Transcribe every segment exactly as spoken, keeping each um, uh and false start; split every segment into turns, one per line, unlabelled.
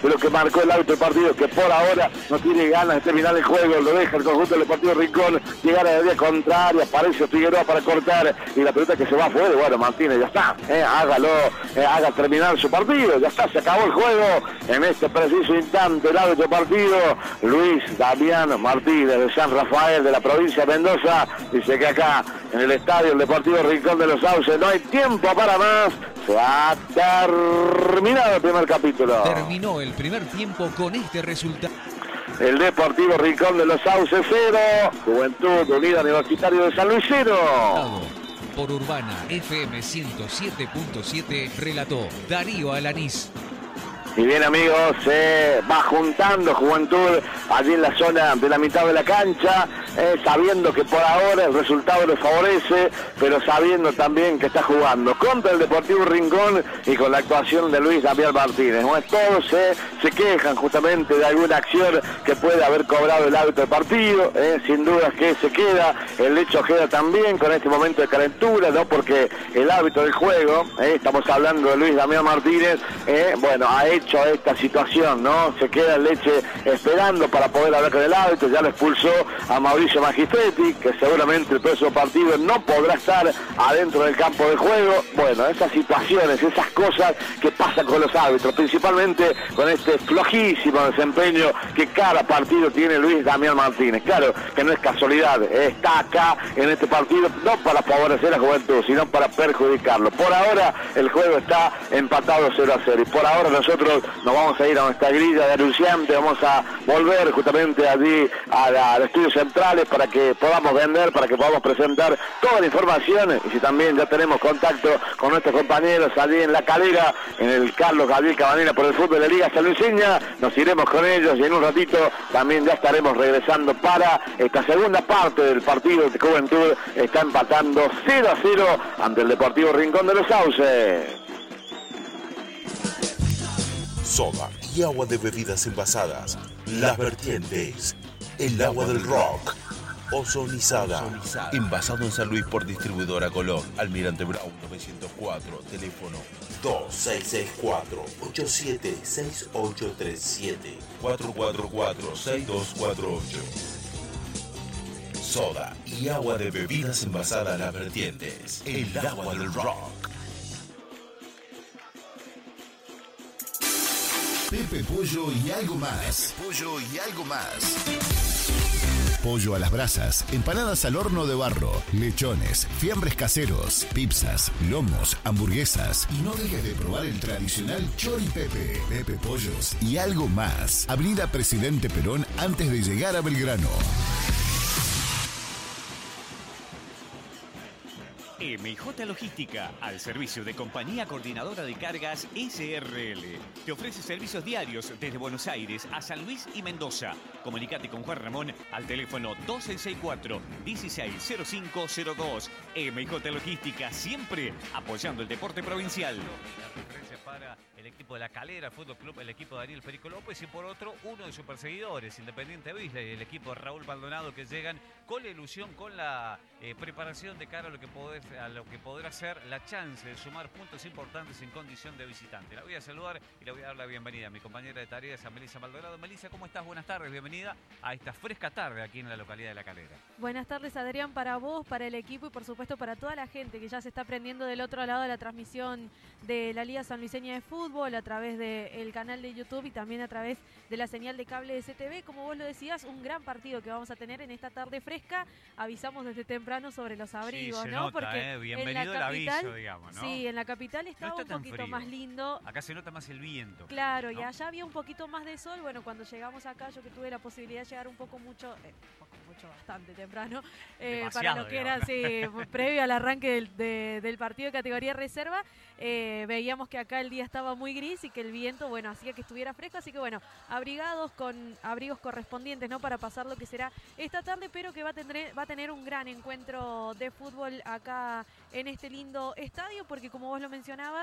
de lo que marcó el árbitro del partido, que por ahora no tiene ganas de terminar el juego, lo deja el conjunto del Deportivo Rincón, llegar a la vía contraria, aparece Figueroa para cortar, y la pelota que se va afuera, bueno, Martínez, ya está, eh, hágalo, eh, haga terminar su partido, ya está, se acabó el juego, en este preciso instante, el árbitro del partido, Luis Damián Martínez, de San Rafael, de la provincia de Mendoza, dice que acá, en el estadio, el Deportivo Rincón de los Sauces, no hay tiempo para más, se ha terminado el primer capítulo.
Terminó el primer tiempo con este resultado.
El Deportivo Rincón de los Sauces cero, Juventud Unida Universitario de San Luis cero.
Por Urbana F M ciento siete punto siete relató Darío Alanís.
Y bien, amigos, se va juntando Juventud allí en la zona de la mitad de la cancha, eh, sabiendo que por ahora el resultado le favorece, pero sabiendo también que está jugando contra el Deportivo Rincón y con la actuación de Luis Damián Martínez. Bueno, todos se, se quejan justamente de alguna acción que puede haber cobrado el árbitro del partido, eh, sin duda que se queda, el hecho queda también con este momento de calentura, ¿no? Porque el árbitro del juego, eh, estamos hablando de Luis Damián Martínez, eh, bueno, ha hecho hecho esta situación, ¿no? Se queda el Leche esperando para poder hablar con el árbitro, ya lo expulsó a Mauricio Magistretti, que seguramente el próximo partido no podrá estar adentro del campo de juego. Bueno, esas situaciones, esas cosas que pasan con los árbitros, principalmente con este flojísimo desempeño que cada partido tiene Luis Damián Martínez. Claro que no es casualidad, está acá en este partido no para favorecer a Juventud, sino para perjudicarlo. Por ahora el juego está empatado cero a cero y por ahora nosotros nos vamos a ir a nuestra grilla de anunciantes, vamos a volver justamente allí a, la, a los estudios centrales para que podamos vender, para que podamos presentar toda la información, y si también ya tenemos contacto con nuestros compañeros allí en La Calera, en el Carlos Gabriel Cabanera por el fútbol de la Liga Sanluiseña, nos iremos con ellos y en un ratito también ya estaremos regresando para esta segunda parte del partido de Juventud. Está empatando cero a cero ante el Deportivo Rincón de los Sauces.
Soda y agua de bebidas envasadas. Las Vertientes. El agua del rock. Ozonizada. Envasado en San Luis por distribuidora Colón. Almirante Brown novecientos cuatro. Teléfono dos seis seis cuatro, ocho siete seis ocho tres siete. cuatro cuatro cuatro, seis dos cuatro ocho. Soda y agua de bebidas envasadas. Las Vertientes. El agua del rock.
Pepe Pollo y algo más. Pepe Pollo y algo más. Pollo a las brasas, empanadas al horno de barro, lechones, fiambres caseros, pizzas, lomos, hamburguesas. Y no dejes de probar el tradicional Chori Pepe. Pepe Pollos y algo más. Avenida Presidente Perón antes de llegar a Belgrano.
M J Logística, al servicio de Compañía Coordinadora de Cargas S R L. Te ofrece servicios diarios desde Buenos Aires a San Luis y Mendoza. Comunicate con Juan Ramón al teléfono dos seis seis cuatro, uno seis cero cinco cero dos. M J Logística, siempre apoyando el deporte provincial.
La preferencia para el equipo de La Calera, Fútbol Club, el equipo de Ariel Perico López, y por otro, uno de sus perseguidores, Independiente Beasley, el equipo de Raúl Maldonado, que llegan con la ilusión, con la eh, preparación de cara a lo que poder, a lo que podrá ser la chance de sumar puntos importantes en condición de visitante. La voy a saludar y le voy a dar la bienvenida a mi compañera de tareas, a Melissa Maldonado. Melissa, ¿cómo estás? Buenas tardes, bienvenida a esta fresca tarde aquí en la localidad de La Calera.
Buenas tardes, Adrián, para vos, para el equipo y por supuesto para toda la gente que ya se está prendiendo del otro lado de la transmisión de la Liga Sanluiseña de Fútbol a través del canal de YouTube y también a través de la señal de cable de C T V. Como vos lo decías, un gran partido que vamos a tener en esta tarde fresca. Avisamos desde temprano sobre los abrigos,
sí, se
¿no?
Nota,
Porque
eh. Bienvenido
en la capital,
el aviso, digamos, ¿no?
Sí, en la capital estaba
no
un poquito
frío.
más lindo.
Acá se nota más el viento.
Claro, ¿no? Y
¿no?
allá había un poquito más de sol. Bueno, cuando llegamos acá, yo que tuve la posibilidad de llegar un poco mucho, eh, poco mucho, bastante temprano, eh, para lo que era, sí, previo al arranque del, de, del partido de categoría reserva, eh, veíamos que acá el día estaba muy gris y que el viento, bueno, hacía que estuviera fresco, así que bueno, abrigados con abrigos correspondientes, ¿no? Para pasar lo que será esta tarde, pero que va a tener, va a tener un gran encuentro de fútbol acá en este lindo estadio, porque como vos lo mencionabas,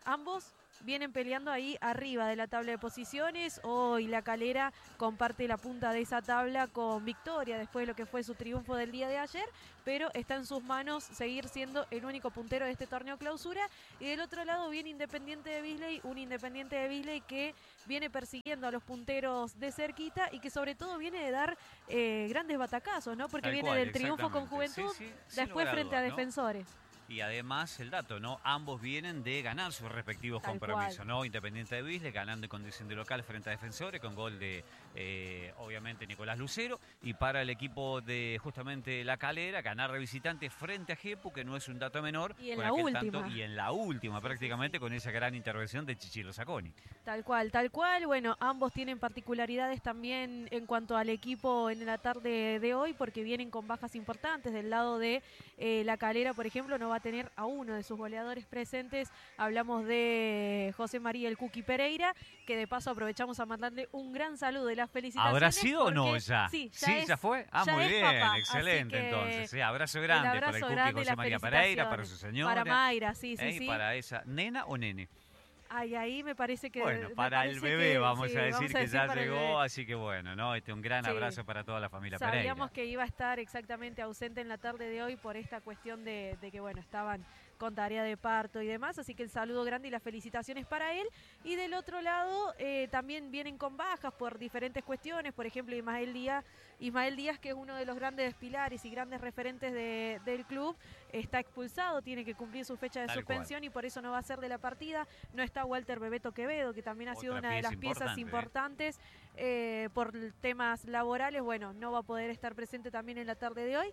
ambos vienen peleando ahí arriba de la tabla de posiciones. Hoy La Calera comparte la punta de esa tabla con Victoria después de lo que fue su triunfo del día de ayer, pero está en sus manos seguir siendo el único puntero de este torneo clausura. Y del otro lado viene Independiente de Beasley, un Independiente de Beasley que viene persiguiendo a los punteros de cerquita y que sobre todo viene de dar eh, grandes batacazos, ¿no? Porque
Tal
viene
cual,
del triunfo con Juventud,
sí, sí,
después frente a
duda, ¿no?
Defensores.
Y además el dato, ¿no? Ambos vienen de ganar sus respectivos
Tal
compromisos,
cual.
¿no? Independiente de Beasley ganando en condición de local frente a Defensores con gol de, eh, obviamente, Nicolás Lucero. Y para el equipo de justamente La Calera, ganar de visitante frente a Jepu, que no es un dato menor.
Y en
con
la
aquel
última.
tanto, y en la última prácticamente con esa gran intervención de Chichilo Zacconi.
Tal cual, tal cual. Bueno, ambos tienen particularidades también en cuanto al equipo en la tarde de hoy, porque vienen con bajas importantes. Del lado de eh, La Calera, por ejemplo, no va a tener a uno de sus goleadores presentes. Hablamos de José María el Cuqui Pereira, que de paso aprovechamos a mandarle un gran saludo y las felicitaciones.
¿Habrá sido o no
porque-
ya?
Sí, ya,
¿Sí,
es,
ya fue? Ah,
ya
muy
es
bien,
papá,
excelente
así que
entonces. Sí, abrazo grande
el abrazo
para el Cuqui
grande y
José
las
María Pereira, para su
felicitaciones.
señora.
Para Mayra, sí, sí,
¿eh?
sí.
Y para esa, ¿nena o nene?
Ay, ahí me parece que...
Bueno,
me
para el
parece
bebé
que-
vamos
sí,
a decir
vamos
que ya
para el
llegó,
bebé.
así que bueno, ¿no? Este, un gran
Sí.
abrazo para toda la familia
Sabíamos
Pereira.
que iba a estar exactamente ausente en la tarde de hoy por esta cuestión de, de que, bueno, estaban con tarea de parto y demás, así que el saludo grande y las felicitaciones para él. Y del otro lado eh, también vienen con bajas por diferentes cuestiones, por ejemplo Ismael Díaz, Ismael Díaz, que es uno de los grandes pilares y grandes referentes de, del club, está expulsado, tiene que cumplir su fecha de
Tal
suspensión
cual.
y por eso no va a ser de la partida. No está Walter Bebeto Quevedo, que también ha sido
Otra
una de
pieza
las piezas
importante, ¿eh?
importantes eh, por temas laborales. Bueno, no va a poder estar presente también en la tarde de hoy.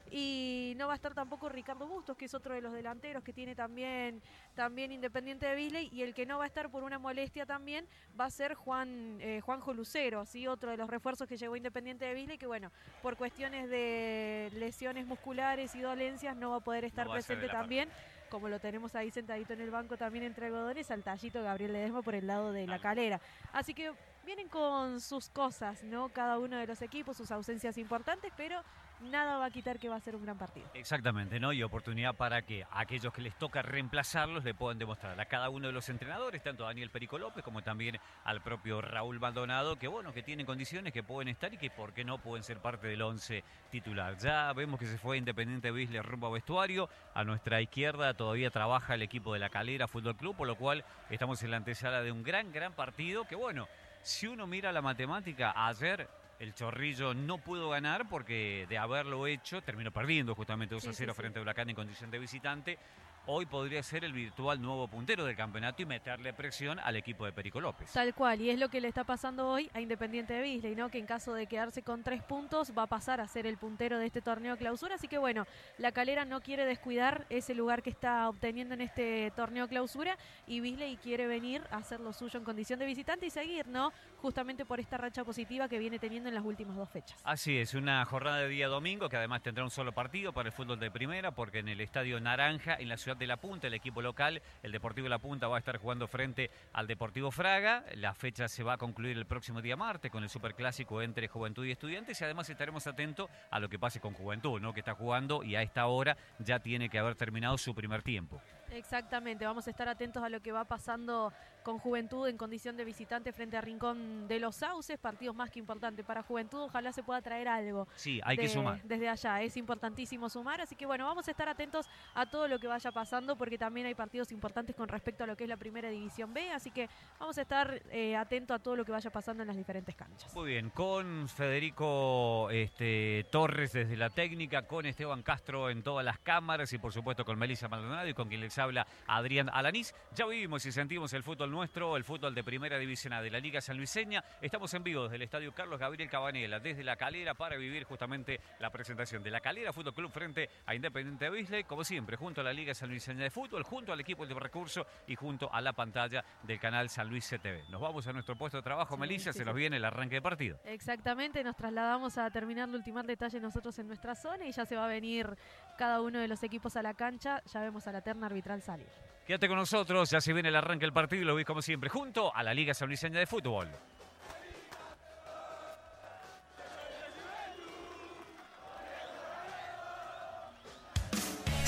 Y no va a estar tampoco Ricardo Bustos, que es otro de los delanteros que tiene también, también Independiente de Beasley. Y el que no va a estar por una molestia también va a ser Juan eh, Juanjo Lucero, ¿sí? Otro de los refuerzos que llegó Independiente de Beasley, que bueno, por cuestiones de lesiones musculares y dolencias no va a poder estar
No va a ser
presente
de la
también. Como lo tenemos ahí sentadito en el banco también entre algodones, al tallito Gabriel Ledesma por el lado de La Calera. Así que vienen con sus cosas, ¿no? Cada uno de los equipos, sus ausencias importantes, pero nada va a quitar que va a ser un gran partido.
Exactamente, ¿no? Y oportunidad para que aquellos que les toca reemplazarlos le puedan demostrar a cada uno de los entrenadores, tanto a Daniel Perico López como también al propio Raúl Maldonado, que bueno, que tienen condiciones, que pueden estar y que por qué no pueden ser parte del once titular. Ya vemos que se fue Independiente Beasley rumbo a vestuario. A nuestra izquierda todavía trabaja el equipo de La Calera Fútbol Club, por lo cual estamos en la antesala de un gran, gran partido que bueno, si uno mira la matemática, ayer el Chorrillo no pudo ganar porque de haberlo hecho terminó perdiendo justamente dos a cero
sí, sí,
frente
sí.
a Huracán en condición de visitante. Hoy podría ser el virtual nuevo puntero del campeonato y meterle presión al equipo de Perico López.
Tal cual, y es lo que le está pasando hoy a Independiente de Beasley, ¿no? Que en caso de quedarse con tres puntos va a pasar a ser el puntero de este torneo clausura. Así que bueno, La Calera no quiere descuidar ese lugar que está obteniendo en este torneo clausura y Beasley quiere venir a hacer lo suyo en condición de visitante y seguir, ¿no? Justamente por esta racha positiva que viene teniendo en las últimas dos fechas.
Así es, una jornada de día domingo que además tendrá un solo partido para el fútbol de primera, porque en el Estadio Naranja, en la ciudad de La Punta, el equipo local, el Deportivo La Punta, va a estar jugando frente al Deportivo Fraga. La fecha se va a concluir el próximo día martes con el Superclásico entre Juventud y Estudiantes y además estaremos atentos a lo que pase con Juventud, ¿no? Que está jugando y a esta hora ya tiene que haber terminado su primer tiempo.
Exactamente, vamos a estar atentos a lo que va pasando con Juventud en condición de visitante frente a Rincón de los Sauces, partidos más que importantes para Juventud, ojalá se pueda traer algo.
Sí, hay
de,
que sumar.
Desde allá, es importantísimo sumar, así que bueno, vamos a estar atentos a todo lo que vaya pasando porque también hay partidos importantes con respecto a lo que es la Primera División B, así que vamos a estar eh, atentos a todo lo que vaya pasando en las diferentes canchas.
Muy bien, con Federico este, Torres desde la técnica, con Esteban Castro en todas las cámaras y por supuesto con Melissa Maldonado y con quien les habla Adrián Alanís. Ya vivimos y sentimos el fútbol nuestro, el fútbol de Primera División A de la Liga Sanluiseña. Estamos en vivo desde el Estadio Carlos Gabriel Cabanela, desde La Calera, para vivir justamente la presentación de La Calera Fútbol Club frente a Independiente Beasley, como siempre, junto a la Liga Sanluiseña de Fútbol, junto al equipo de recurso y junto a la pantalla del canal San Luis C T V. Nos vamos a nuestro puesto de trabajo,
Sí,
Melissa,
sí,
se
sí.
nos viene el arranque de partido.
Exactamente, nos trasladamos a terminar de ultimar detalle nosotros en nuestra zona y ya se va a venir cada uno de los equipos a la cancha, ya vemos a la terna arbitral salir.
Quédate con nosotros, ya se viene el arranque del partido y lo veis como siempre, junto a la Liga Sanluiseña de Fútbol.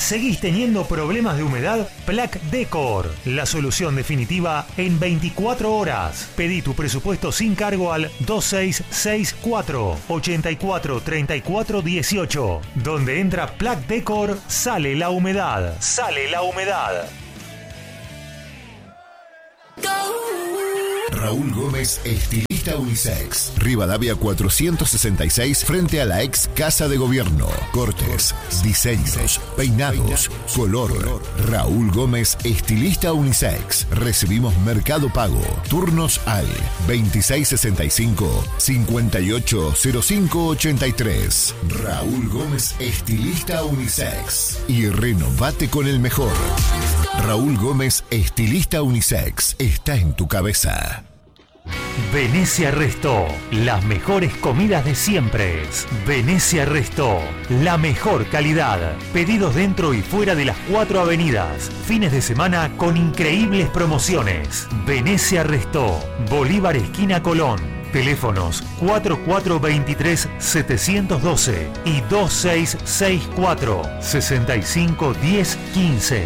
¿Seguís teniendo problemas de humedad? Plac Decor, la solución definitiva en veinticuatro horas. Pedí tu presupuesto sin cargo al dos seis seis cuatro, ocho cuatro tres cuatro uno ocho. Donde entra Plac Decor, sale la humedad. Sale la humedad.
Raúl Gómez, estilista unisex. Rivadavia cuatrocientos sesenta y seis, frente a la ex Casa de Gobierno. Cortes, diseños, peinados, color. Raúl Gómez, estilista unisex. Recibimos Mercado Pago. Turnos al veintiséis sesenta y cinco, cincuenta y ocho cero cinco ochenta y tres. Raúl Gómez, estilista unisex. Y renovate con el mejor. Raúl Gómez, estilista unisex. Está en tu cabeza.
Venecia Resto, las mejores comidas de siempre. Venecia Resto, la mejor calidad. Pedidos dentro y fuera de las cuatro avenidas. Fines de semana con increíbles promociones. Venecia Resto, Bolívar esquina Colón. Teléfonos cuatro cuatro dos tres siete uno dos y dos seis seis cuatro, seis cinco uno cero uno cinco.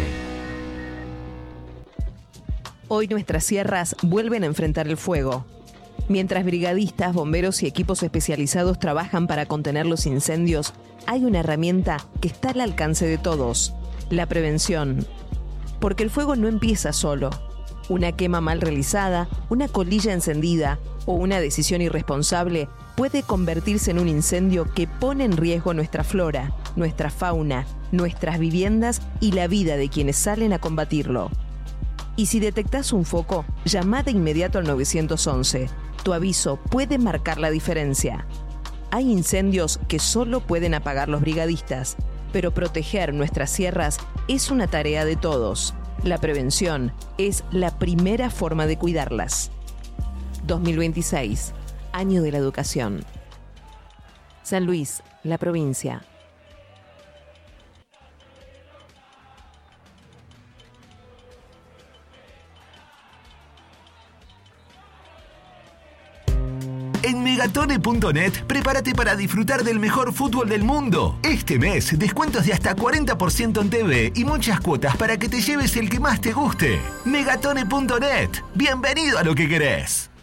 Hoy nuestras sierras vuelven a enfrentar el fuego. Mientras brigadistas, bomberos y equipos especializados trabajan para contener los incendios, hay una herramienta que está al alcance de todos: la prevención. Porque el fuego no empieza solo. Una quema mal realizada, una colilla encendida o una decisión irresponsable puede convertirse en un incendio que pone en riesgo nuestra flora, nuestra fauna, nuestras viviendas y la vida de quienes salen a combatirlo. Y si detectás un foco, llama de inmediato al nueve once. Tu aviso puede marcar la diferencia. Hay incendios que solo pueden apagar los brigadistas, pero proteger nuestras sierras es una tarea de todos. La prevención es la primera forma de cuidarlas. dos mil veintiséis, Año de la Educación. San Luis, la provincia.
En Megatone punto net, prepárate para disfrutar del mejor fútbol del mundo. Este mes, descuentos de hasta cuarenta por ciento en T V y muchas cuotas para que te lleves el que más te guste. Megatone punto net. Bienvenido a lo que querés.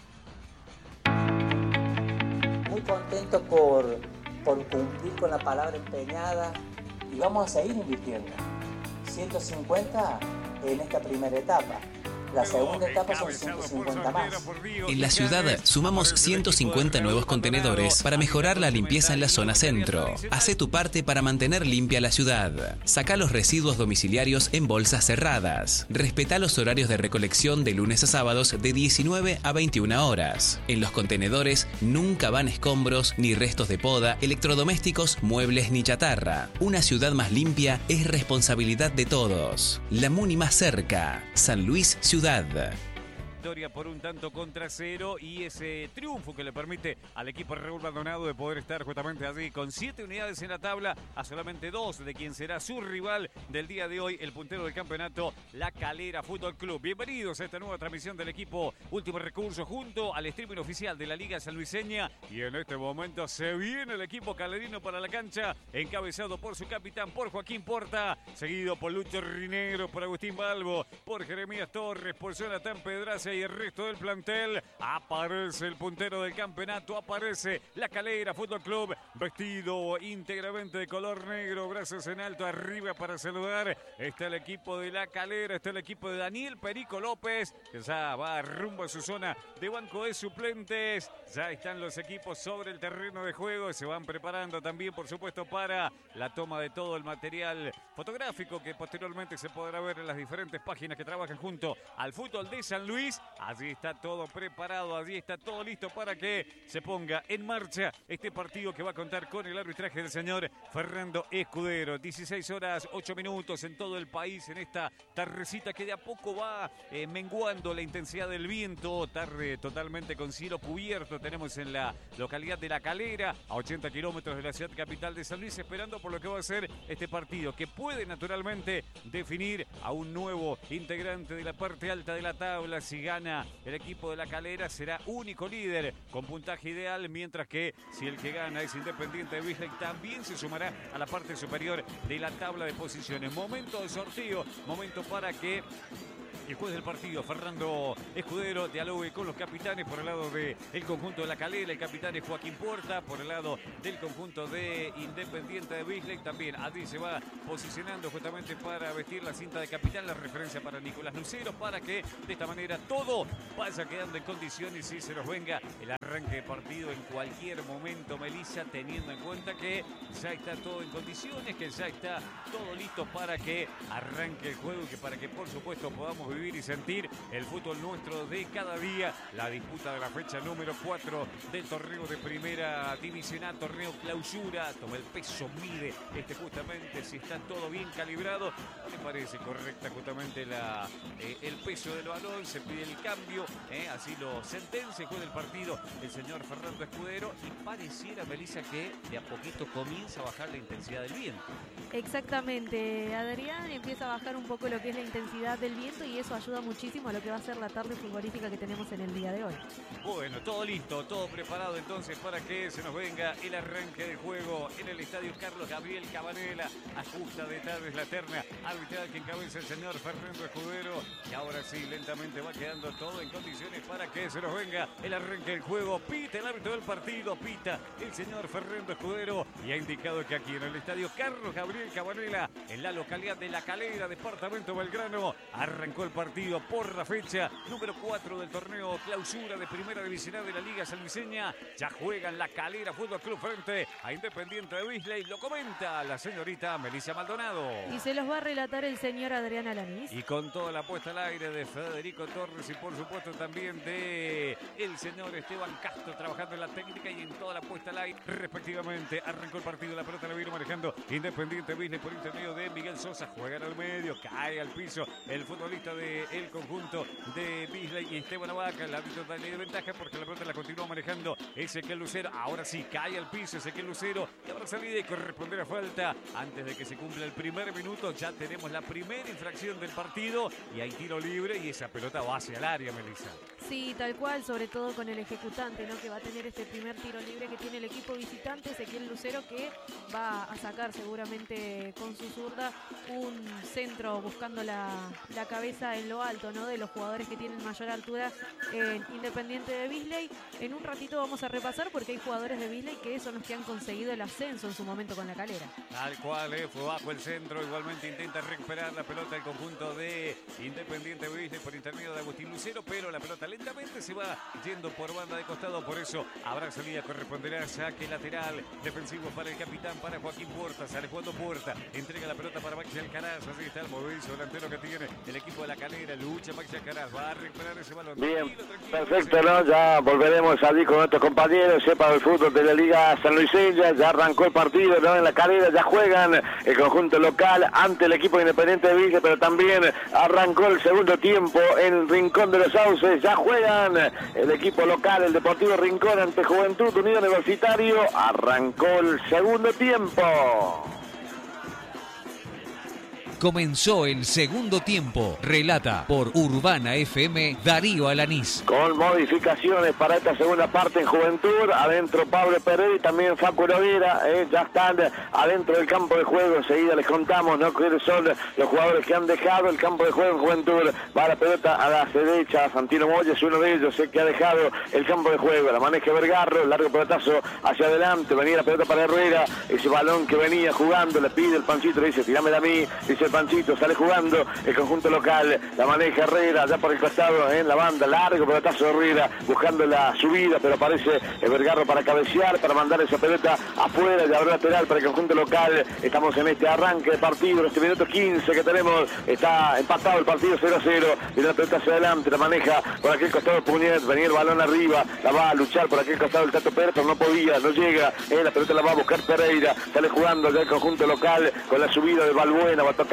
Muy contento por, por cumplir con la palabra empeñada y vamos a seguir invirtiendo. ciento cincuenta en esta primera etapa. La segunda etapa son ciento cincuenta más.
En la ciudad sumamos ciento cincuenta nuevos contenedores para mejorar la limpieza en la zona centro. Hacé tu parte para mantener limpia la ciudad. Sacá los residuos domiciliarios en bolsas cerradas. Respetá los horarios de recolección de lunes a sábados de diecinueve a veintiuna horas. En los contenedores nunca van escombros, ni restos de poda, electrodomésticos, muebles ni chatarra. Una ciudad más limpia es responsabilidad de todos. La Muni más cerca. San Luis, Ciudad.
Victoria por un tanto contra cero y ese triunfo que le permite al equipo Raúl Maldonado de poder estar justamente allí con siete unidades en la tabla a solamente dos de quien será su rival del día de hoy, el puntero del campeonato, La Calera Fútbol Club. Bienvenidos a esta nueva transmisión del equipo Último Recurso junto al streaming oficial de la Liga Sanluiseña y en este momento se viene el equipo calerino para la cancha, encabezado por su capitán, por Joaquín Porta, seguido por Lucho Rinegro, por Agustín Balbo, por Jeremías Torres, por Jonathan Pedraza y el resto del plantel. Aparece el puntero del campeonato, aparece La Calera Fútbol Club, vestido íntegramente de color negro, brazos en alto arriba para saludar. Está el equipo de La Calera, está el equipo de Daniel Perico López, que ya va rumbo a su zona de banco de suplentes. Ya están los equipos sobre el terreno de juego, se van preparando también, por supuesto, para la toma de todo el material fotográfico que posteriormente se podrá ver en las diferentes páginas que trabajan junto al fútbol de San Luis. Allí está todo preparado, allí está todo listo para que se ponga en marcha este partido que va a contar con el arbitraje del señor Fernando Escudero. dieciséis horas, ocho minutos en todo el país en esta tardecita que de a poco va eh, menguando la intensidad del viento. Tarde totalmente con cielo cubierto tenemos en la localidad de La Calera, a ochenta kilómetros de la ciudad capital de San Luis, esperando por lo que va a ser este partido que puede naturalmente definir a un nuevo integrante de la parte alta de la tabla. Si
gana el equipo de La Calera será único líder con puntaje ideal, mientras que si el que gana es Independiente de Beasley, también se sumará a la parte superior de la tabla de posiciones. Momento de sorteo, momento para que el juez del partido, Fernando Escudero, dialogue con los capitanes. Por el lado del conjunto de La Calera, el capitán es Joaquín Porta. Por el lado del conjunto de Independiente de Beasley, también allí se va posicionando justamente para vestir la cinta de capitán, la referencia para Nicolás Lucero, para que de esta manera todo vaya quedando en condiciones y se nos venga el arranque de partido en cualquier momento, Melissa, teniendo en cuenta que ya está todo en condiciones, que ya está todo listo para que arranque el juego y que para que por supuesto podamos vivir vivir y sentir el fútbol nuestro de cada día. La disputa de la fecha número cuatro del torneo de primera divisional, torneo clausura. Toma el peso, mide este justamente si está todo bien calibrado. ¿No le parece correcta justamente la, eh, el peso del balón? Se pide el cambio, eh, así lo sentencia, juega el partido el señor Fernando Escudero, y pareciera, Melissa, que de a poquito comienza a bajar la intensidad del viento.
Exactamente, Adrián, empieza a bajar un poco lo que es la intensidad del viento y eso ayuda muchísimo a lo que va a ser la tarde futbolística que tenemos en el día de hoy.
Bueno, todo listo, todo preparado entonces para que se nos venga el arranque del juego en el estadio Carlos Gabriel Cabanela. Ajusta de tarde la terna arbitral que encabeza el señor Fernando Escudero, y ahora sí, lentamente va quedando todo en condiciones para que se nos venga el arranque del juego. Pita el árbitro del partido, pita el señor Fernando Escudero, y ha indicado que aquí en el estadio Carlos Gabriel Cabanela, en la localidad de La Calera, departamento Belgrano, arrancó el partido por la fecha número cuatro del torneo clausura de primera división de la Liga Salmiseña. Ya juegan La Calera Fútbol Club frente a Independiente de Beasley. Lo comenta la señorita Melissa Maldonado.
Y se los va a relatar el señor Adrián Alanís.
Y con toda la puesta al aire de Federico Torres y por supuesto también de el señor Esteban Castro trabajando en la técnica y en toda la puesta al aire respectivamente. Arrancó el partido, la pelota la vino manejando Independiente Beasley por intermedio de Miguel Sosa. Juega en el medio, cae al piso el futbolista del conjunto de Beasley y Esteban Abaca. El árbitro da ley de ventaja porque la pelota la continúa manejando Ezequiel Lucero. Ahora sí, cae al piso Ezequiel Lucero y habrá salida y corresponderá falta. Antes de que se cumpla el primer minuto ya tenemos la primera infracción del partido y hay tiro libre y esa pelota va hacia el área, Melissa.
Sí, tal cual, sobre todo con el ejecutante, ¿no? Que va a tener este primer tiro libre que tiene el equipo visitante, Ezequiel Lucero, que va a sacar seguramente con su zurda un centro buscando la, la cabeza en lo alto, ¿no? De los jugadores que tienen mayor altura en Independiente de Beasley. En un ratito vamos a repasar porque hay jugadores de Beasley que son los que han conseguido el ascenso en su momento con La Calera.
Tal cual, eh, fue bajo el centro, igualmente intenta recuperar la pelota el conjunto de Independiente de Beasley por intermedio de Agustín Lucero, pero la pelota lentamente se va yendo por banda de costado, por eso habrá salida, corresponderá saque lateral defensivo para el capitán, para Joaquín Puerta. Sale jugando Puerta, entrega la pelota para Maxi Alcaraz, así está el movimiento delantero que tiene el equipo de La Calera, lucha Maxi Alcaraz, va a recuperar ese balón.
Bien,
tranquilo, tranquilo,
perfecto, ¿no? Ya volveremos allí con nuestros compañeros, sepa del fútbol de la Liga Sanluiseña. Ya arrancó el partido, ¿no? En La Calera ya juegan el conjunto local ante el equipo Independiente de Beasley, pero también arrancó el segundo tiempo en el Rincón de los Sauces. Ya juegan el equipo local, el Deportivo Rincón, ante Juventud Unido Universitario. Arrancó el segundo tiempo.
Comenzó el segundo tiempo. Relata por Urbana F M Darío Alanís.
Con modificaciones para esta segunda parte en Juventud. Adentro Pablo Pereira y también Facu Lovera. Eh, ya están adentro del campo de juego. Enseguida les contamos, ¿no?, quiénes son los jugadores que han dejado el campo de juego en Juventud. Va la pelota a la derecha. Santino Moya es uno de ellos, el que ha dejado el campo de juego. La maneja Vergarro. Largo pelotazo hacia adelante. Venía la pelota para Herrera. Ese balón que venía jugando. Le pide el Pancito. Le dice, tirámela a mí. Dice el Panchito, sale jugando el conjunto local, la maneja Herrera, ya por el costado en la banda, largo pelotazo de Herrera, buscando la subida, pero aparece el Vergarro para cabecear, para mandar esa pelota afuera, y abre lateral para el conjunto local. Estamos en este arranque de partido, en este minuto quince que tenemos, está empatado el partido cero a cero, y la pelota hacia adelante, la maneja por aquel costado Puñet, venía el balón arriba, la va a luchar por aquel costado el Tato Pérez, pero no podía, no llega, eh, la pelota la va a buscar Pereira, sale jugando ya el conjunto local con la subida de Balbuena, va a tocar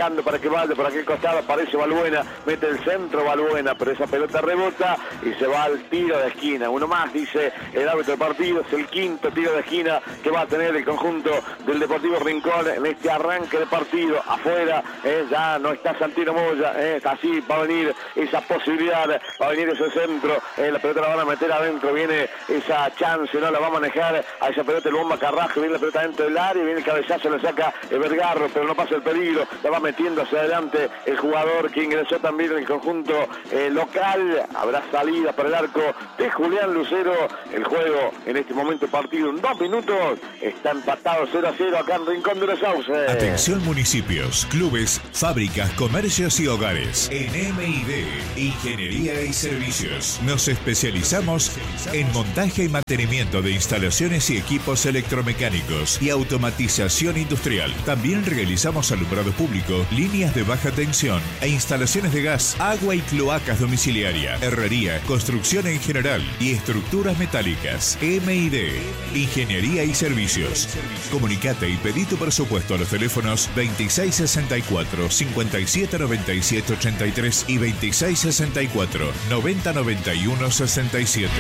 buscando para que vaya por aquel costado, aparece Balbuena, mete el centro Balbuena, pero esa pelota rebota y se va al tiro de esquina. Uno más, dice el árbitro del partido, es el quinto tiro de esquina que va a tener el conjunto del Deportivo Rincón en este arranque de partido. Afuera eh, ya no está Santino Moya, eh, así va a venir esa posibilidad, va a venir ese centro, eh, la pelota la van a meter adentro, viene esa chance, no la va a manejar a esa pelota el Bomba Carrasco, viene la pelota dentro del área, viene el cabezazo, le saca Evergarro, pero no pasa el peligro, la va metiendo hacia adelante el jugador que ingresó también en el conjunto eh, local. Habrá salida para el arco de Julián Lucero. El juego en este momento partido en dos minutos está empatado cero a cero acá en Rincón de los Sauces.
Atención municipios, clubes, fábricas, comercios y hogares. En M I D, Ingeniería y Servicios, nos especializamos en montaje y mantenimiento de instalaciones y equipos electromecánicos y automatización industrial. También realizamos alumbrado público, líneas de baja tensión e instalaciones de gas, agua y cloacas domiciliaria, herrería, construcción en general y estructuras metálicas. M I D, Ingeniería y Servicios. Comunicate y pedí tu presupuesto a los teléfonos veintiséis sesenta y cuatro, cincuenta y siete noventa y siete ochenta y tres y veintiséis sesenta y cuatro, noventa noventa y uno sesenta y siete.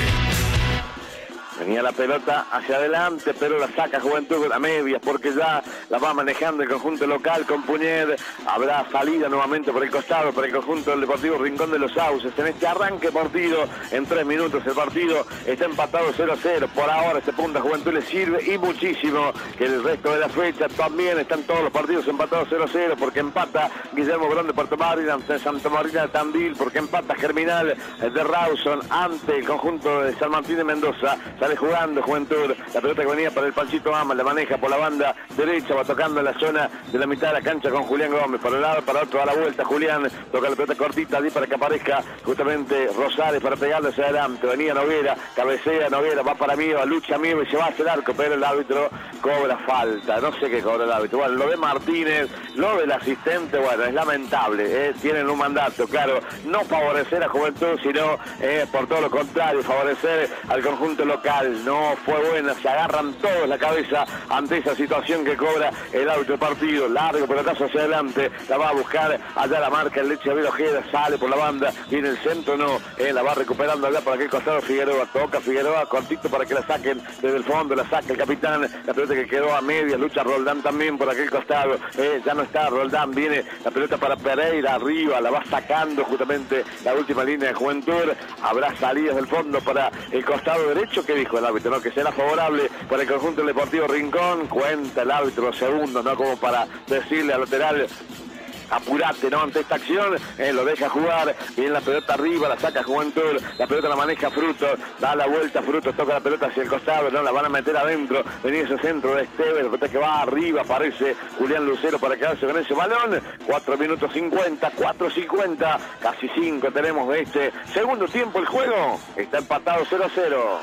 Venía la pelota hacia adelante, pero la saca Juventud a medias porque ya la va manejando el conjunto local con Puñed. Habrá salida nuevamente por el costado por el conjunto del Deportivo Rincón de los Sauces. En este arranque partido, en tres minutos el partido está empatado cero a cero. Por ahora este punto a Juventud le sirve y muchísimo, que el resto de la fecha también están todos los partidos empatados cero a cero, porque empata Guillermo Grón de Puerto Madryn ante Santa Marina de Tandil, porque empata Germinal de Rawson ante el conjunto de San Martín de Mendoza. Sale jugando Juventud, la pelota que venía para el Panchito Ama, la maneja por la banda derecha, va tocando en la zona de la mitad de la cancha con Julián Gómez, para un lado, para otro, a la vuelta Julián, toca la pelota cortita allí para que aparezca justamente Rosales para pegarle hacia adelante, venía Noguera, cabecea Noguera, va para Mieva, lucha Mieva y se va hacia el arco, pero el árbitro cobra falta, no sé qué cobra el árbitro. Bueno, lo de Martínez, lo del asistente, bueno, es lamentable, eh, tienen un mandato, claro, no favorecer a Juventud, sino eh, por todo lo contrario, favorecer al conjunto local. No fue buena, se agarran todos la cabeza ante esa situación que cobra el árbitro del partido. Largo pelotazo hacia adelante, la va a buscar allá la marca el Leche Javier Ojeda, sale por la banda, viene el centro, no, eh, la va recuperando allá por aquel costado Figueroa, toca Figueroa, cortito para que la saquen desde el fondo, la saca el capitán, la pelota que quedó a medias, lucha Roldán también por aquel costado, eh, ya no está Roldán, viene la pelota para Pereira arriba, la va sacando justamente la última línea de Juventud. Habrá salidas del fondo para el costado derecho, que dijo el árbitro, ¿no? Que será favorable para el conjunto del Deportivo Rincón. Cuenta el árbitro los segundos, ¿no? Como para decirle al lateral: apurate, ¿no? Ante esta acción, eh, lo deja jugar, viene la pelota arriba, la saca Juventud, la pelota la maneja Frutos, da la vuelta Frutos, toca la pelota hacia el costado, no la van a meter adentro, venía ese centro de Esteves, la pelota que va arriba, aparece Julián Lucero para quedarse con ese balón. Cuatro minutos cincuenta, cuatro cincuenta, casi cinco tenemos de este segundo tiempo. El juego está empatado cero a cero.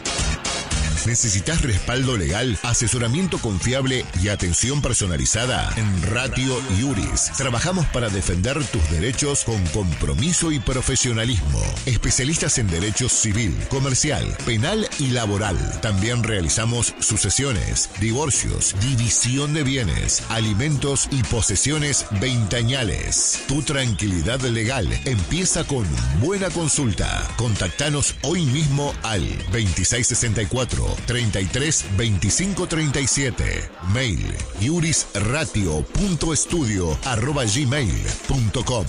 ¿Necesitas respaldo legal, asesoramiento confiable y atención personalizada? En Ratio Iuris trabajamos para defender tus derechos con compromiso y profesionalismo. Especialistas en derechos civil, comercial, penal y laboral. También realizamos sucesiones, divorcios, división de bienes, alimentos y posesiones veinteañales. Tu tranquilidad legal empieza con buena consulta. Contactanos hoy mismo al veintiséis sesenta y cuatro, treinta y tres veinticinco treinta y siete. Mail iurisratio.estudio arroba gmail punto com.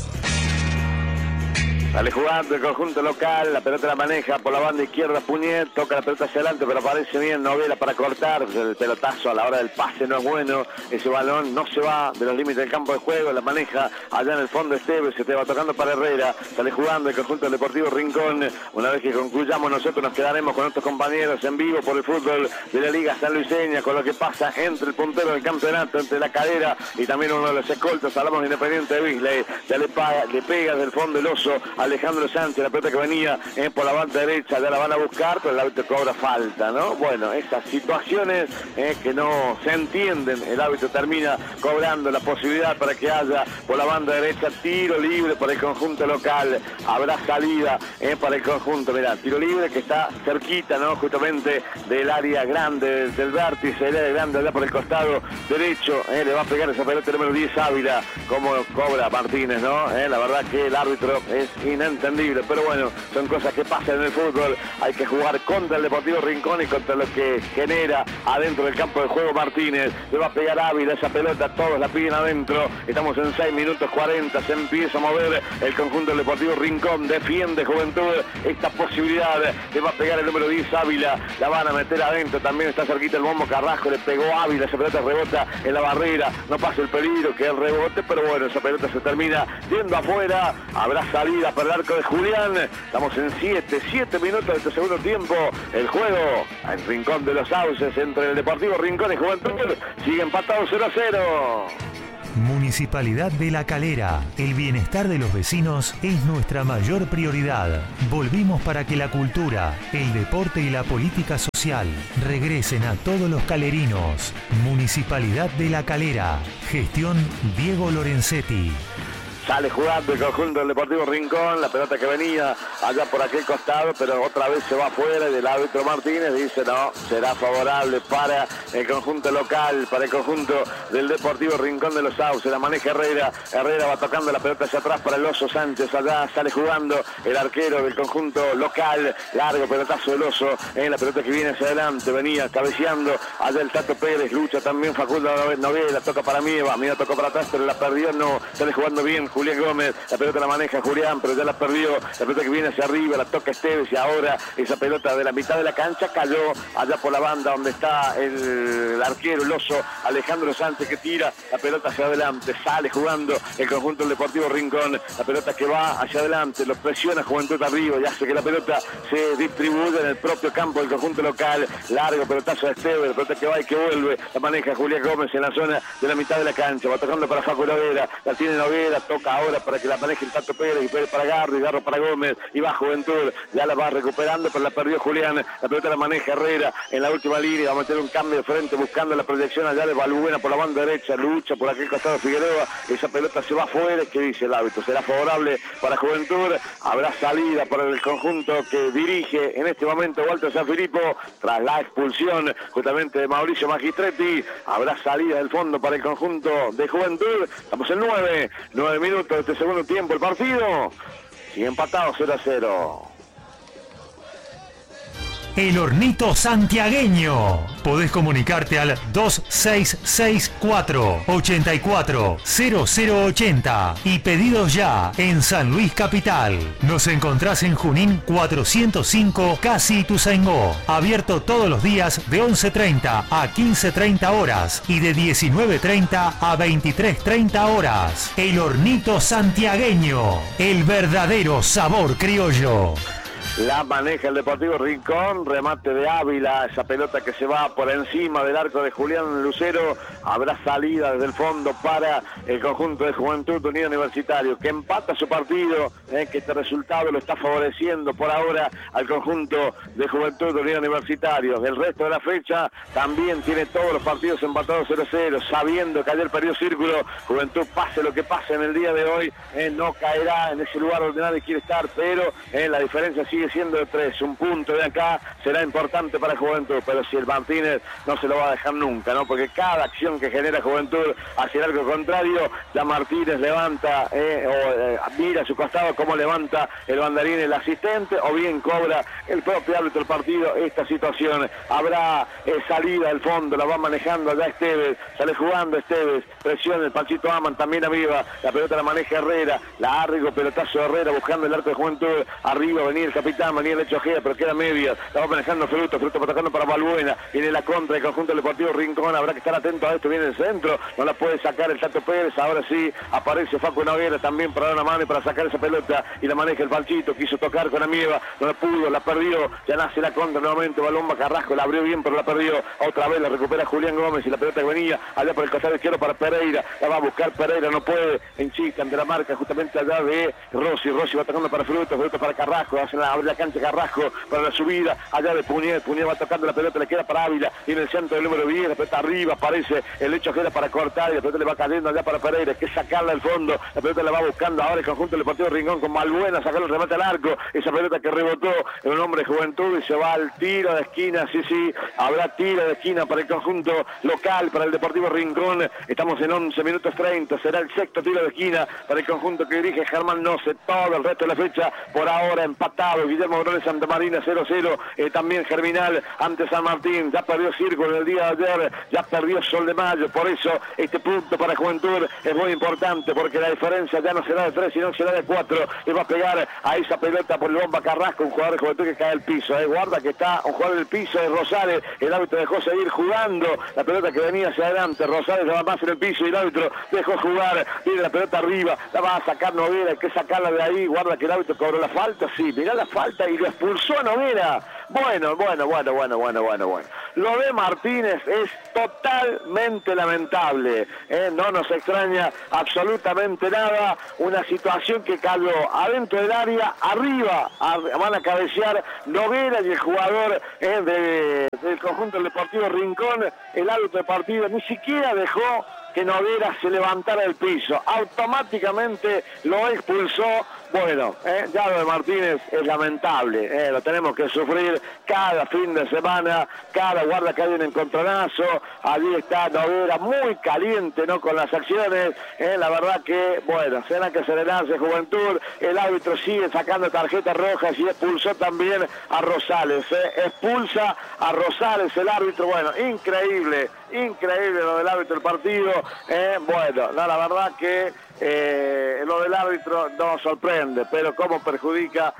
Sale jugando el conjunto local, la pelota la maneja por la banda izquierda Puñet, toca la pelota hacia adelante, pero aparece bien Novela para cortar, el pelotazo a la hora del pase no es bueno, ese balón no se va de los límites del campo de juego, la maneja allá en el fondo Esteves, se te va tocando para Herrera, sale jugando el conjunto del Deportivo Rincón. Una vez que concluyamos nosotros nos quedaremos con nuestros compañeros en vivo por el fútbol de la Liga Sanluiseña, con lo que pasa entre el puntero del campeonato, entre la cadera y también uno de los escoltas. Hablamos de Independiente de Bisley, ya le, paga, le pega del fondo el oso Alejandro Sánchez, la pelota que venía eh, por la banda derecha, ya la van a buscar, pero el árbitro cobra falta, ¿no? Bueno, estas situaciones eh, que no se entienden, el árbitro termina cobrando la posibilidad para que haya por la banda derecha tiro libre para el conjunto local. Habrá salida eh, para el conjunto, mirá, tiro libre que está cerquita, ¿no? Justamente del área grande, del vértice, el área grande allá por el costado derecho, eh, le va a pegar esa pelota número diez Ávila, como cobra Martínez, ¿no? Eh, la verdad que el árbitro es inentendible, pero bueno, son cosas que pasan en el fútbol, hay que jugar contra el Deportivo Rincón y contra lo que genera adentro del campo de juego Martínez. Le va a pegar Ávila esa pelota, todos la piden adentro, estamos en seis minutos cuarenta, se empieza a mover el conjunto del Deportivo Rincón, defiende Juventud esta posibilidad, le va a pegar el número diez Ávila, la van a meter adentro, también está cerquita el bombo Carrasco, le pegó Ávila, esa pelota rebota en la barrera, no pasa el peligro que el rebote, pero bueno, esa pelota se termina yendo afuera, habrá salida para el arco de Julián, estamos en siete, siete minutos de este segundo tiempo, el juego en Rincón de los Sauces entre el Deportivo Rincón y Juventud, sigue empatado cero a cero.
Municipalidad de La Calera. El bienestar de los vecinos es nuestra mayor prioridad. Volvimos para que la cultura, el deporte y la política social regresen a todos los calerinos. Municipalidad de La Calera. Gestión Diego Lorenzetti.
Sale jugando el conjunto del Deportivo Rincón, la pelota que venía allá por aquel costado, pero otra vez se va afuera y el árbitro Martínez dice no, será favorable para el conjunto local, para el conjunto del Deportivo Rincón de los Sauces. La maneja Herrera, Herrera va tocando la pelota hacia atrás para el Oso Sánchez, allá sale jugando el arquero del conjunto local, largo pelotazo del Oso, en la pelota que viene hacia adelante, venía cabeceando allá el Tato Pérez, lucha también Facundo Novela, toca para Mieva, Mieva tocó para atrás, pero la perdió, no, sale jugando bien Julián Gómez, la pelota la maneja Julián, pero ya la perdió, la pelota que viene hacia arriba, la toca Esteves y ahora esa pelota de la mitad de la cancha cayó allá por la banda donde está el, el arquero, el Oso, Alejandro Sánchez que tira la pelota hacia adelante, sale jugando el conjunto del Deportivo Rincón, la pelota que va hacia adelante, lo presiona Juventud arriba y hace que la pelota se distribuya en el propio campo del conjunto local, largo pelotazo de Esteves, la pelota que va y que vuelve, la maneja Julián Gómez en la zona de la mitad de la cancha, va tocando para Facu Novera, la tiene Novera, toca ahora para que la maneje el Tato Pérez y Pérez para Garro y Garro para Gómez y va Juventud, ya la va recuperando pero la perdió Julián, la pelota la maneja Herrera en la última línea, va a meter un cambio de frente buscando la proyección allá de Balbuena por la banda derecha, lucha por aquel costado Figueroa, esa pelota se va afuera, ¿qué dice el árbitro? Será favorable para Juventud, habrá salida para el conjunto que dirige en este momento Walter Sanfilippo tras la expulsión justamente de Mauricio Magistretti, habrá salida del fondo para el conjunto de Juventud, estamos en nueve, nueve minutos de este segundo tiempo el partido, sigue empatado cero a cero.
El Hornito Santiagueño. Podés comunicarte al dos seis seis cuatro, ocho cuatro, cero cero ocho cero y pedidos ya en San Luis Capital. Nos encontrás en Junín cuatrocientos cinco, Casi Ituzaingó. Abierto todos los días de once treinta a quince treinta horas y de diecinueve treinta a veintitrés treinta horas. El Hornito Santiagueño. El verdadero sabor criollo.
La maneja el Deportivo Rincón, remate de Ávila, esa pelota que se va por encima del arco de Julián Lucero, habrá salida desde el fondo para el conjunto de Juventud Unida Universitario, que empata su partido, eh, que este resultado lo está favoreciendo por ahora al conjunto de Juventud Unida Universitario. El resto de la fecha también tiene todos los partidos empatados cero a cero, sabiendo que ayer perdió círculo, Juventud pase lo que pase en el día de hoy, eh, no caerá en ese lugar donde nadie quiere estar, pero eh, la diferencia sigue siendo de tres, un punto de acá será importante para Juventud, pero si el Martínez no se lo va a dejar nunca, ¿no? Porque cada acción que genera Juventud hacia el arco contrario, ya Martínez levanta eh, o eh, mira a su costado cómo levanta el banderín el asistente, o bien cobra el propio árbitro del partido esta situación. Habrá eh, salida del fondo, la va manejando allá Esteves, sale jugando Esteves, presiona el Panchito Aman, también arriba, la pelota la maneja Herrera, la largo pelotazo de Herrera buscando el arco de Juventud, arriba venía el capitán capitán, venía el hecho Ojeda, pero queda media, la va manejando Fruto, Fruto atacando para Balbuena, viene la contra del conjunto del Deportivo Rincón, habrá que estar atento a esto, viene el centro, no la puede sacar el Tato Pérez, ahora sí aparece Facu Noguera también para dar una mano y para sacar esa pelota, y la maneja el Panchito, quiso tocar con Amieva, no la pudo, la perdió, ya nace la contra nuevamente, Balomba Carrasco, la abrió bien pero la perdió, otra vez la recupera Julián Gómez y la pelota que venía allá por el costado izquierdo para Pereira, la va a buscar Pereira, no puede, insiste ante la marca justamente allá de Rossi, Rossi va tocando para Fruto, Fruto para Carrasco, hace la, abre la cancha Carrasco para la subida, allá de Puniel, Puniel va tocando la pelota, le queda para Ávila, y en el centro del número diez, la pelota arriba, aparece el hecho que era para cortar, y la pelota le va cayendo allá para Pereira, que sacarla al fondo, la pelota la va buscando ahora el conjunto del Deportivo Rincón con Balbuena, sacarle el remate al arco, esa pelota que rebotó en un hombre de Juventud y se va al tiro de esquina, sí, sí, habrá tiro de esquina para el conjunto local, para el Deportivo Rincón, estamos en once minutos treinta, será el sexto tiro de esquina para el conjunto que dirige Germán Noce, todo el resto de la fecha, por ahora empatado, Guillermo Morales Santa Marina cero cero, eh, también Germinal ante San Martín, ya perdió Círculo el día de ayer, ya perdió Sol de Mayo, por eso este punto para Juventud es muy importante, porque la diferencia ya no será de tres, sino será de cuatro, y va a pegar a esa pelota por el Bomba Carrasco, un jugador de Juventud que cae al piso, eh, guarda que está un jugador del piso de Rosales, el árbitro dejó seguir jugando, la pelota que venía hacia adelante, Rosales ya va más en el piso y el árbitro dejó jugar, tiene la pelota arriba, la va a sacar Noguera, hay que sacarla de ahí, guarda que el árbitro cobró la falta, sí, mirá la falta y lo expulsó a Noguera. Bueno, bueno, bueno, bueno, bueno, bueno, bueno. Lo de Martínez es totalmente lamentable, ¿eh? No nos extraña absolutamente nada, una situación que cayó adentro del área, arriba, a, van a cabecear Noguera y el jugador ¿eh? de, del conjunto del Deportivo Rincón, el árbitro de partido ni siquiera dejó que Noguera se levantara del piso, automáticamente lo expulsó. Bueno, eh, ya lo de Martínez es lamentable, eh, lo tenemos que sufrir cada fin de semana, cada guarda que hay un encontronazo, allí está Noguera muy caliente, ¿no? Con las acciones, eh, la verdad que, bueno, será que serenarse Juventud, el árbitro sigue sacando tarjetas rojas y expulsó también a Rosales, eh, expulsa a Rosales el árbitro, bueno, increíble, increíble lo del árbitro del partido, eh, bueno, no, la verdad que eh, lo del árbitro no sorprende, pero cómo perjudica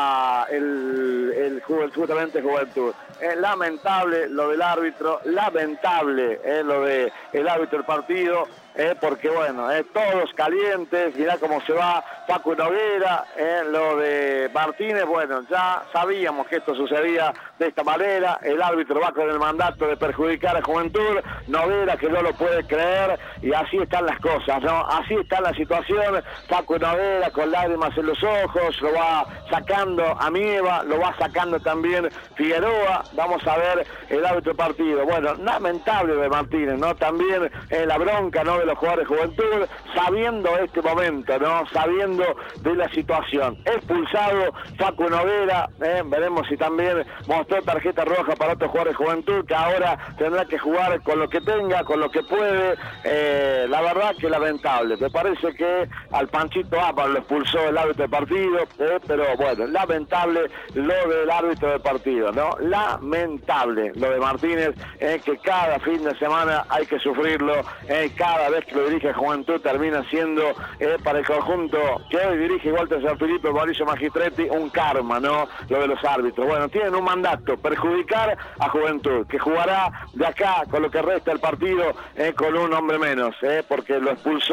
a el, el, el justamente Juventud. Es lamentable lo del árbitro, lamentable eh, lo del de árbitro del partido. Eh, porque bueno, eh, todos calientes, mirá cómo se va Facu Noguera, eh, lo de Martínez, bueno, ya sabíamos que esto sucedía de esta manera, el árbitro va con el mandato de perjudicar a Juventud, Noguera que no lo puede creer, y así están las cosas, ¿no? Así está la situación, Facu Noguera con lágrimas en los ojos, lo va sacando a Mieva, lo va sacando también Figueroa, vamos a ver el árbitro partido, bueno, lamentable de Martínez, ¿no? También eh, la bronca, ¿no? De los jugadores de Juventud, sabiendo este momento, ¿no? Sabiendo de la situación. Expulsado Facu Noguera, ¿eh? Veremos si también mostró tarjeta roja para otros jugadores de Juventud, que ahora tendrá que jugar con lo que tenga, con lo que puede. Eh, la verdad que lamentable. Me parece que al Panchito Áparo lo expulsó el árbitro del partido, eh, pero bueno, lamentable lo del árbitro del partido, ¿no? Lamentable lo de Martínez, eh, que cada fin de semana hay que sufrirlo, eh, cada vez que lo dirige Juventud termina siendo eh, para el conjunto que hoy dirige Walter San Filipe, Mauricio Magistretti, un karma, ¿no? Lo de los árbitros. Bueno, tienen un mandato, perjudicar a Juventud, que jugará de acá con lo que resta del partido eh, con un hombre menos, eh, porque lo expulsó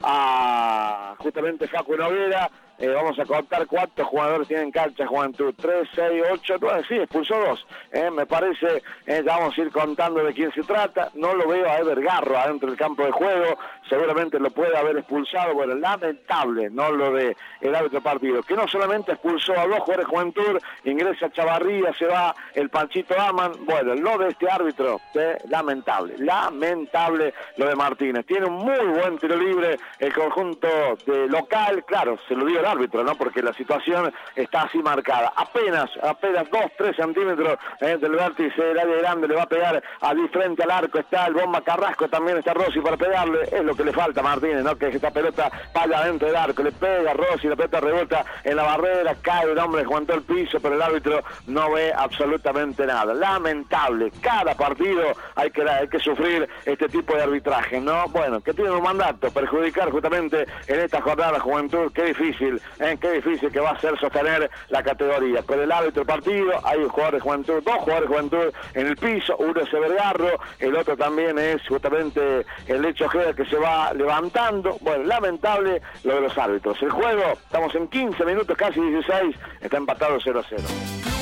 a justamente Facu Noguera. Eh, vamos a contar cuántos jugadores tienen cancha Juventud, tres, seis, ocho, nueve, sí, expulsó dos, eh, me parece, eh, ya vamos a ir contando de quién se trata, no lo veo a Ever Garro adentro del campo de juego, seguramente lo puede haber expulsado, bueno, lamentable, no lo de el árbitro partido, que no solamente expulsó a dos jugadores de Juventud, ingresa Chavarría, se va el Panchito Aman, bueno, lo de este árbitro, eh, lamentable, lamentable lo de Martínez, tiene un muy buen tiro libre el conjunto de local, claro, se lo dio el árbitro, ¿no? Porque la situación está así marcada. Apenas, apenas dos, tres centímetros eh, del vértice del área grande le va a pegar allí frente al arco. Está el Bomba Carrasco, también está Rossi para pegarle. Es lo que le falta a Martínez, ¿no? Que esta pelota vaya adentro del arco. Le pega a Rossi, la pelota rebota en la barrera, cae el hombre, aguantó el piso, pero el árbitro no ve absolutamente nada. Lamentable. Cada partido hay que, hay que sufrir este tipo de arbitraje, ¿no? Bueno, que tiene un mandato, perjudicar justamente en esta jornada Juventud. Qué difícil difícil, ¿eh? Qué difícil que va a ser sostener la categoría. Con el árbitro del partido, hay un jugador de Juventud, dos jugadores de Juventud en el piso, uno es Evergarro, el otro también es justamente el Lecho Ojeda que se va levantando. Bueno, lamentable lo de los árbitros. El juego, estamos en quince minutos, casi dieciséis, está empatado cero a cero.